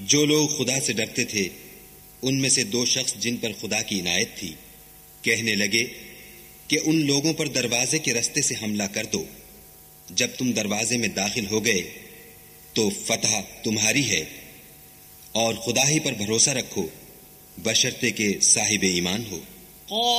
जो लोग खुदा से डरते थे उनमें से दो शख्स जिन पर खुदा की इनायत थी कहने लगे कि उन लोगों पर दरवाजे के रास्ते से हमला कर दो। जब तुम दरवाजे में दाखिल हो गए तो फतह तुम्हारी है और खुदा ही पर भरोसा रखो बशर्ते के साहिब ईमान हो।